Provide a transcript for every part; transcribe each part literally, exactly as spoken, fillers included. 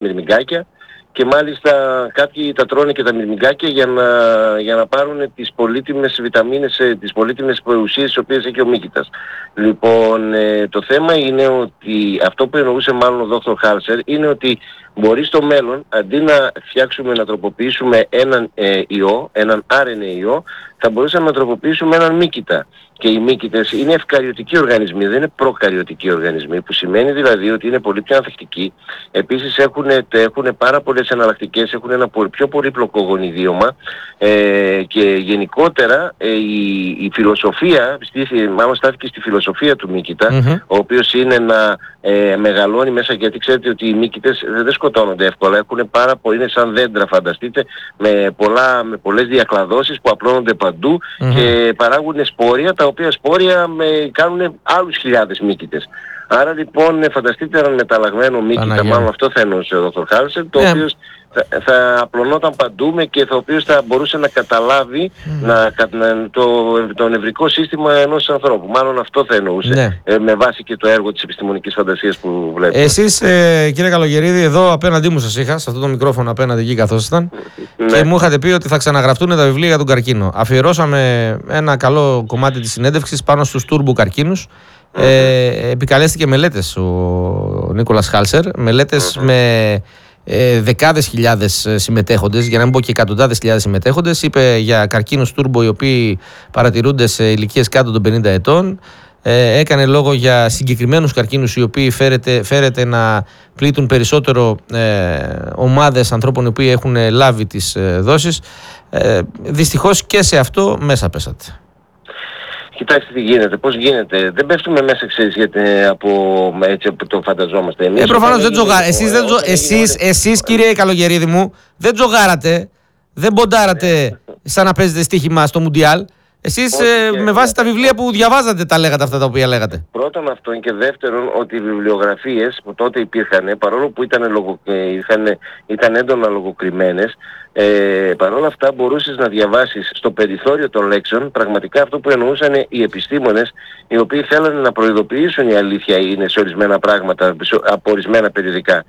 μυρμηγκάκια και μάλιστα κάποιοι τα τρώνε και τα μυρμηγκάκια για να, για να πάρουν τις πολύτιμες βιταμίνες, τις πολύτιμες ουσίες τις οποίες έχει ο μύκητας. Λοιπόν, ε, το θέμα είναι ότι αυτό που εννοούσε μάλλον ο δόκτωρ Χάλσερ είναι ότι μπορεί στο μέλλον, αντί να φτιάξουμε, να τροποποιήσουμε έναν ε, ιό, έναν αρ εν έι ιό, θα μπορούσαμε να τροποποιήσουμε έναν μύκητα. Και οι μύκητες είναι ευκαριωτικοί οργανισμοί, δεν είναι προκαριωτικοί οργανισμοί, που σημαίνει δηλαδή ότι είναι πολύ πιο ανθεκτικοί. Επίσης έχουν, έχουν πάρα πολλές εναλλακτικές, έχουν ένα πιο πολύπλοκο γονιδίωμα ε, και γενικότερα ε, η, η φιλοσοφία, μάλλον στάθηκε στη φιλοσοφία του μύκητα, mm-hmm. ο οποίος είναι να ε, μεγαλώνει μέσα, γιατί ξέρετε ότι οι μύκητες δεν σκοτώνονται εύκολα, έχουν πάρα πολύ, είναι σαν δέντρα φανταστείτε, με, πολλά, με πολλές διακλαδώσεις που απλώνονται παντού mm-hmm. και παράγουν σπόρια, τα οποία σπόρια με, κάνουν άλλους χιλιάδες μύκητες. Άρα λοιπόν φανταστείτε έναν μεταλλαγμένο μύκητα, μάλλον αυτό θα εννοούσε ο δόκτωρ Χάλσερ, το yeah. οποίο θα, θα απλωνόταν παντού με και το οποίο θα μπορούσε να καταλάβει mm. να, να, το, το νευρικό σύστημα ενός ανθρώπου. Μάλλον αυτό θα εννοούσε yeah. ε, με βάση και το έργο της επιστημονικής φαντασίας που βλέπετε. Εσείς ε, κύριε Καλογερίδη, εδώ απέναντί μου σας είχα, σε αυτό το μικρόφωνο απέναντι εκεί καθώς ήταν ναι. και μου είχατε πει ότι θα ξαναγραφτούν τα βιβλία για τον καρκίνο. Αφιερώσαμε ένα καλό κομμάτι της συνέντευξης πάνω στους τούρμπου καρκίνους. Mm-hmm. Ε, επικαλέστηκε μελέτες ο Νίκολας Χάλσερ, μελέτες mm-hmm. με ε, δεκάδες χιλιάδες συμμετέχοντες, για να μην πω και εκατοντάδες χιλιάδες συμμετέχοντες. Είπε για καρκίνους τούρμπο οι οποίοι παρατηρούνται σε ηλικίες κάτω των πενήντα ετών. Ε, έκανε λόγο για συγκεκριμένους καρκίνους οι οποίοι φέρεται, φέρεται να πλήττουν περισσότερο ε, ομάδες ανθρώπων οι οποίοι έχουν λάβει τις ε, δόσεις. Ε, δυστυχώς και σε αυτό μέσα πέσατε. Κοιτάξτε τι γίνεται, πώς γίνεται. Δεν πέφτουμε μέσα, ξέρεις, γιατί από, έτσι από το φανταζόμαστε. Εμείς ε, προφανώς δεν τζογάρατε. Εσείς, δεν τζο... εσείς, εσείς κύριε Καλογερίδη μου, δεν τζογάρατε, δεν μποντάρατε σαν να παίζετε στοίχημα στο Μουντιάλ. Εσείς ε, με βάση τα βιβλία που διαβάζατε τα λέγατε αυτά τα οποία λέγατε. Πρώτον αυτό και δεύτερον ότι οι βιβλιογραφίες που τότε υπήρχαν, παρόλο που ήταν, λογο, είχαν, ήταν έντονα λογοκριμένες, ε, παρόλα αυτά μπορούσες να διαβάσεις στο περιθώριο των λέξεων πραγματικά αυτό που εννοούσαν οι επιστήμονες, οι οποίοι θέλανε να προειδοποιήσουν, η αλήθεια είναι, σε ορισμένα πράγματα, από ορισμένα περιοδικά.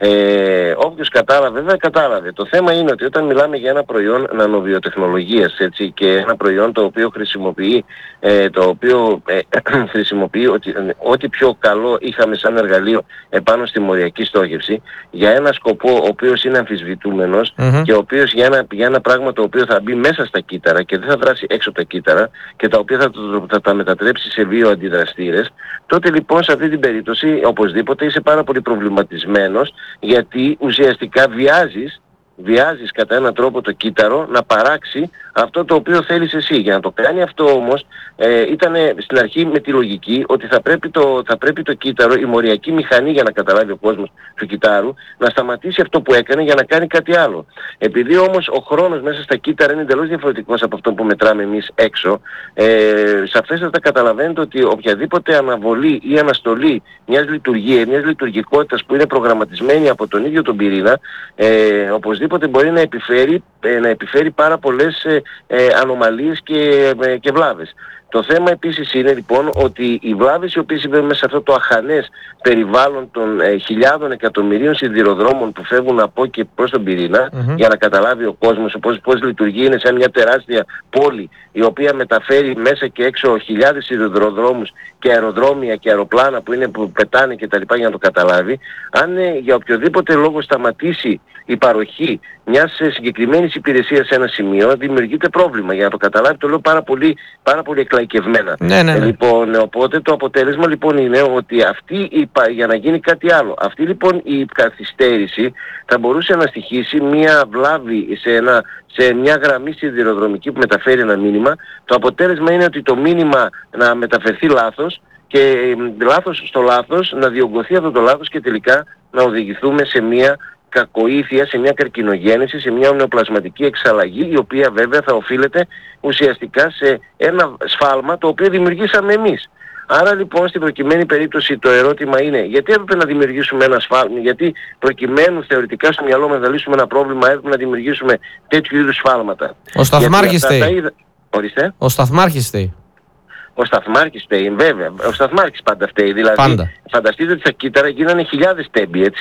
Ε, όποιος κατάλαβε, βέβαια κατάλαβε. Το θέμα είναι ότι όταν μιλάμε για ένα προϊόν νανοβιοτεχνολογίας, έτσι, και ένα προϊόν το οποίο χρησιμοποιεί, ε, το οποίο ε, χρησιμοποιεί ότι, ό,τι πιο καλό είχαμε σαν εργαλείο επάνω στη μοριακή στόχευση, για ένα σκοπό ο οποίος είναι αμφισβητούμενος mm-hmm. και ο οποίος για ένα, για ένα πράγμα το οποίο θα μπει μέσα στα κύτταρα και δεν θα δράσει έξω από τα κύτταρα και τα οποία θα, θα τα μετατρέψει σε βιοαντιδραστήρες, τότε λοιπόν σε αυτή την περίπτωση οπωσδήποτε είσαι πάρα πολύ προβληματισμένος, γιατί ουσιαστικά βιάζεις, βιάζεις κατά έναν τρόπο το κύτταρο να παράξει αυτό το οποίο θέλεις εσύ. Για να το κάνει αυτό όμως ε, ήταν στην αρχή με τη λογική ότι θα πρέπει, το, θα πρέπει το κύτταρο, η μοριακή μηχανή, για να καταλάβει ο κόσμος του κυττάρου, να σταματήσει αυτό που έκανε για να κάνει κάτι άλλο. Επειδή όμως ο χρόνος μέσα στα κύτταρα είναι εντελώς διαφορετικός από αυτό που μετράμε εμείς έξω, ε, σαφέστατα καταλαβαίνετε ότι οποιαδήποτε αναβολή ή αναστολή μιας λειτουργίας, μιας λειτουργικότητας που είναι προγραμματισμένη από τον ίδιο τον πυρήνα, ε, οπωσδήποτε μπορεί να επιφέρει, ε, να επιφέρει πάρα πολλές ε, ε, ανομαλίες και, ε, και βλάβες. Το θέμα επίσης είναι λοιπόν ότι οι βλάβες οι οποίες συμβαίνουν μέσα σε αυτό το αχανές περιβάλλον των ε, χιλιάδων εκατομμυρίων σιδηροδρόμων που φεύγουν από και προς τον πυρήνα, mm-hmm. για να καταλάβει ο κόσμος πώς, πώς λειτουργεί, είναι σαν μια τεράστια πόλη η οποία μεταφέρει μέσα και έξω χιλιάδες σιδηροδρόμους και αεροδρόμια και αεροπλάνα που, είναι, που πετάνε και τα λοιπά, για να το καταλάβει. Αν ε, για οποιοδήποτε λόγο σταματήσει η παροχή μιας ε, συγκεκριμένης υπηρεσίας σε ένα σημείο, δημιουργείται πρόβλημα. Για να το καταλάβει, το λέω πάρα πολύ, πάρα πολύ εκλαϊκευμένα. Ναι, ναι, ναι. Ε, λοιπόν, οπότε το αποτέλεσμα λοιπόν είναι ότι αυτή η, για να γίνει κάτι άλλο, αυτή λοιπόν η καθυστέρηση θα μπορούσε να στοιχήσει μια βλάβη σε, ένα, σε μια γραμμή σιδηροδρομική που μεταφέρει ένα μήνυμα. Το αποτέλεσμα είναι ότι το μήνυμα να μεταφερθεί λάθος και λάθος στο λάθος, να διωγγωθεί αυτό το λάθος και τελικά να οδηγηθούμε σε μια κακοήθεια, σε μια καρκινογέννηση, σε μια νεοπλασματική εξαλλαγή, η οποία βέβαια θα οφείλεται ουσιαστικά σε ένα σφάλμα το οποίο δημιουργήσαμε εμείς. Άρα λοιπόν στην προκειμένη περίπτωση το ερώτημα είναι γιατί έπρεπε να δημιουργήσουμε ένα σφάλμα, γιατί προκειμένου θεωρητικά στο μυαλό μας να λύσουμε ένα πρόβλημα έπρεπε να δημιουργήσουμε τέτοιου είδους σφάλματα. Ο Σταθμάρχης στέει. Είδα... Ορίστε. Ο Σταθμάρχης στέει. Ο Σταθμάρχης φταίει, βέβαια. Ο Σταθμάρχης πάντα φταίει. Δηλαδή, πάντα. Φανταστείτε ότι στα κύτταρα γίνανε χιλιάδες τέμπη, έτσι.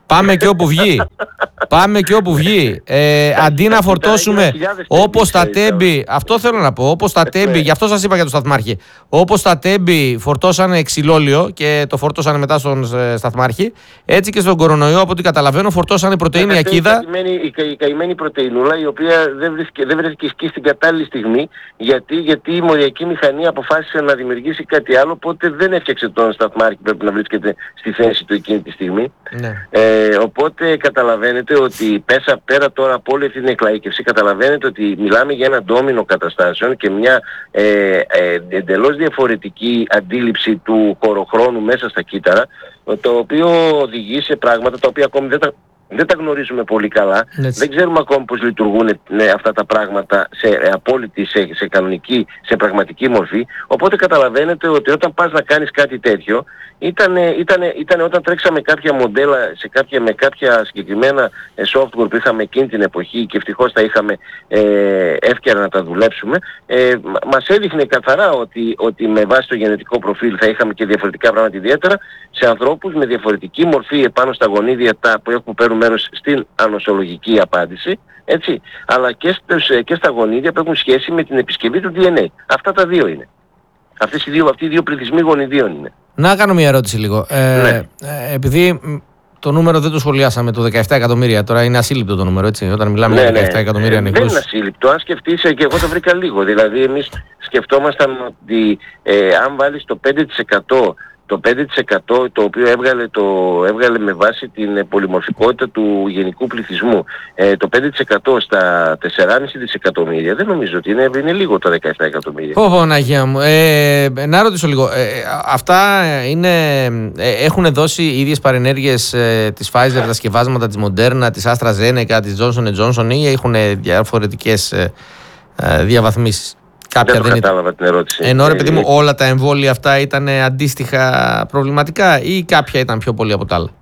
Πάμε και όπου βγει. Πάμε και όπου βγει. Ε, αντί να φορτώσουμε όπως τα Τέμπη, αυτό θέλω να πω, όπως τα Τέμπη, γι' αυτό σας είπα για το σταθμάρχη. Όπως τα Τέμπη φορτώσανε ξυλόλιο και το φορτώσανε μετά στον σταθμάρχη, έτσι και στον κορονοϊό, από ό,τι καταλαβαίνω, φορτώσανε πρωτεΐνη ακίδα. Η καημένη πρωτεϊνούλα, η οποία δεν βρέθηκε, δεν βρέθηκε εκεί στην κατάλληλη στιγμή, γιατί, γιατί η μοριακή μηχανή αποφάσισε να δημιουργήσει κάτι άλλο, οπότε δεν έφτιαξε τον σταθμάρχη που πρέπει να βρίσκεται στη θέση του εκείνη τη στιγμή. Ναι. Ε, οπότε καταλαβαίνετε ότι πέσα πέρα τώρα από όλη αυτή την εκλαΐκευση, καταλαβαίνετε ότι μιλάμε για ένα ντόμινο καταστάσεων και μια ε, ε, εντελώς διαφορετική αντίληψη του χωροχρόνου μέσα στα κύτταρα, το οποίο οδηγεί σε πράγματα τα οποία ακόμη δεν τα, δεν τα γνωρίζουμε πολύ καλά. Έτσι. Δεν ξέρουμε ακόμη πώς λειτουργούν ναι, αυτά τα πράγματα σε απόλυτη, σε, σε κανονική, σε πραγματική μορφή. Οπότε καταλαβαίνετε ότι όταν πας να κάνεις κάτι τέτοιο, ήταν, ήταν, ήταν όταν τρέξαμε κάποια μοντέλα σε κάποια, με κάποια συγκεκριμένα software που είχαμε εκείνη την εποχή και ευτυχώς τα είχαμε ε, εύκαιρα να τα δουλέψουμε, ε, μας έδειχνε καθαρά ότι, ότι με βάση το γενετικό προφίλ θα είχαμε και διαφορετικά πράγματα, ιδιαίτερα σε ανθρώπους με διαφορετική μορφή επάνω στα γονίδια τα που έχουν παίρνουν μέρος στην ανοσολογική απάντηση, έτσι, αλλά και, στους, και στα γονίδια που έχουν σχέση με την επισκευή του ντι εν έι. Αυτά τα δύο είναι. Αυτές οι δύο, αυτοί οι δύο πληθυσμοί γονιδίων είναι. Να κάνω μια ερώτηση λίγο. Ε, ναι. ε, επειδή το νούμερο δεν το σχολιάσαμε, το δεκαεπτά εκατομμύρια, τώρα είναι ασύλληπτο το νούμερο, έτσι, όταν μιλάμε ναι, για δεκαεπτά ναι. εκατομμύρια ε, νοικούς. Δεν είναι ασύλληπτο, αν σκεφτείς, και εγώ το βρήκα λίγο. Δηλαδή εμείς σκεφτόμασταν ότι ε, αν βάλεις το πέντε τοις εκατό το πέντε τοις εκατό το οποίο έβγαλε, το, έβγαλε με βάση την πολυμορφικότητα του γενικού πληθυσμού, ε, το πέντε τοις εκατό στα τέσσερα κόμμα πέντε δισεκατομμύρια, δεν νομίζω ότι είναι, είναι λίγο τα δεκαεπτά εκατομμύρια. Πω πω, Αγία μου. Ε, να ρωτήσω λίγο, ε, αυτά είναι, ε, έχουν δώσει οι ίδιες παρενέργειες ε, της Pfizer, τα σκευάσματα της Moderna, της AstraZeneca, της Johnson εντ Johnson, ή έχουν διαφορετικές ε, ε, διαβαθμίσεις? Κάποια δεν το δεν κατάλαβα την ερώτηση. Ενώ ρε παιδί μου, όλα τα εμβόλια αυτά ήταν αντίστοιχα προβληματικά ή κάποια ήταν πιο πολύ από τα άλλα?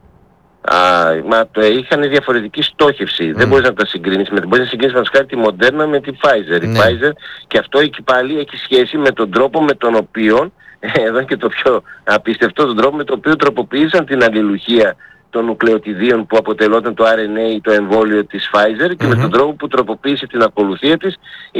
Α, μα το είχαν διαφορετική στόχευση. Mm. Δεν μπορείς να τα συγκρίνεις. Με, μπορείς να συγκρίνεις μας χάρη τη Moderna με τη Pfizer. Ναι. Η Pfizer, και αυτό εκεί πάλι έχει σχέση με τον τρόπο με τον οποίο, εδώ και το πιο απίστευτο, τον τρόπο με τον οποίο τροποποίησαν την αλληλουχία των νουκλεοτιδίων που αποτελόταν το αρ εν έι, το εμβόλιο της Pfizer, και mm-hmm. με τον τρόπο που τροποποίησε την ακολουθία της η,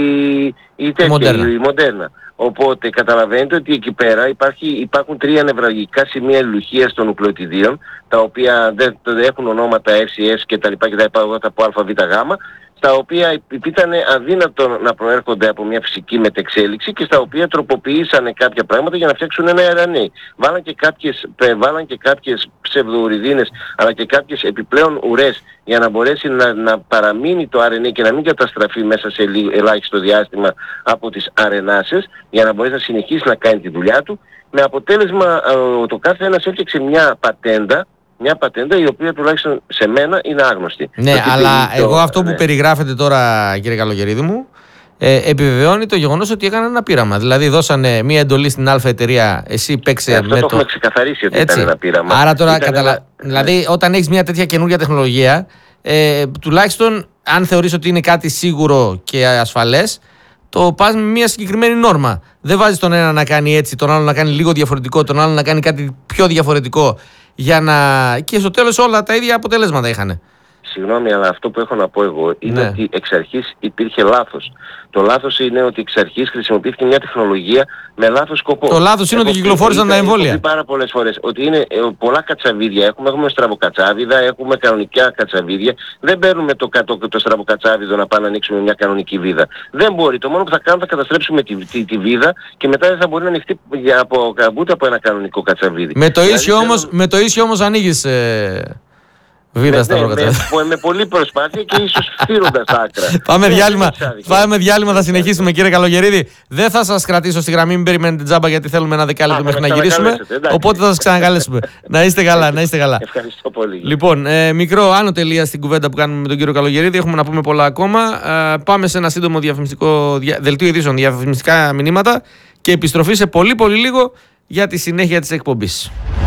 η, τέτοια, η, η Moderna. Οπότε καταλαβαίνετε ότι εκεί πέρα υπάρχει, υπάρχουν τρία νευραλγικά σημεία αλληλουχίας των νουκλεοτιδίων, τα οποία δεν, δεν έχουν ονόματα εφ σι ες και τα λοιπά και τα λοιπά από ΑΒΓ, στα οποία ήταν αδύνατο να προέρχονται από μια φυσική μετεξέλιξη και στα οποία τροποποιήσανε κάποια πράγματα για να φτιάξουν ένα αρ εν έι. Βάλαν και κάποιες, βάλαν και κάποιες ψευδοουριδίνες, αλλά και κάποιες επιπλέον ουρές για να μπορέσει να, να παραμείνει το αρ εν έι και να μην καταστραφεί μέσα σε ελάχιστο διάστημα από τις αρενάσες, για να μπορέσει να συνεχίσει να κάνει τη δουλειά του, με αποτέλεσμα το κάθε ένας έφτιαξε μια πατέντα, μια πατέντα η οποία τουλάχιστον σε μένα είναι άγνωστη. Ναι, το αλλά το, εγώ αυτό ναι. που περιγράφετε τώρα, κύριε Καλογερίδη μου, ε, επιβεβαιώνει το γεγονός ότι έκαναν ένα πείραμα. Δηλαδή δώσανε μια εντολή στην Α εταιρεία, εσύ παίξε ε, αυτό με το... το... έχουμε ξεκαθαρίσει ότι έτσι. Ήταν ένα πείραμα. Άρα τώρα, καταλα... ένα... δηλαδή όταν έχεις μια τέτοια καινούργια τεχνολογία, ε, τουλάχιστον αν θεωρείς ότι είναι κάτι σίγουρο και ασφαλές, το πας με μια συγκεκριμένη νόρμα. Δεν βάζεις τον ένα να κάνει έτσι, τον άλλο να κάνει λίγο διαφορετικό, τον άλλο να κάνει κάτι πιο διαφορετικό, για να... και στο τέλος όλα τα ίδια αποτελέσματα είχαν. Συγγνώμη, αλλά αυτό που έχω να πω εγώ είναι ναι. ότι εξ αρχής υπήρχε λάθος. Το λάθος είναι ότι εξ αρχής χρησιμοποιήθηκε μια τεχνολογία με λάθος σκοπό. Το λάθος είναι ότι κυκλοφόρησαν τα εμβόλια. Έχω πει πάρα πολλές φορές ότι είναι ε, πολλά κατσαβίδια. Έχουμε, έχουμε στραβοκατσάβιδα, έχουμε κανονικά κατσαβίδια. Δεν παίρνουμε το, το, το, το στραβοκατσάβιδο να πάμε να ανοίξουμε μια κανονική βίδα. Δεν μπορεί. Το μόνο που θα κάνουμε θα καταστρέψουμε τη, τη, τη βίδα και μετά δεν θα μπορεί να ανοιχτεί από, ούτε από ένα κανονικό κατσαβίδι. Με το ίσιο όμως, θέλουμε... με το ίσιο όμως ανοίγεις... Ε... Βίδα στα με, με, με πολλή προσπάθεια και ίσως φτύροντας άκρα. Πάμε διάλειμμα, πάμε διάλειμμα, θα συνεχίσουμε κύριε Καλογερίδη. Δεν θα σας κρατήσω στη γραμμή, μην περιμένετε τζάμπα γιατί θέλουμε ένα δεκάλεπτο μέχρι να γυρίσουμε. Οπότε θα σας ξανακαλέσουμε. Να είστε καλά, να είστε καλά. Ευχαριστώ πολύ. Λοιπόν, ε, μικρό άνω τελεία στην κουβέντα που κάνουμε με τον κύριο Καλογερίδη. Έχουμε να πούμε πολλά ακόμα. Ε, πάμε σε ένα σύντομο διαφημιστικό δελτίο ειδήσεων, διαφημιστικά μηνύματα και επιστροφή σε πολύ πολύ λίγο για τη συνέχεια της εκπομπής.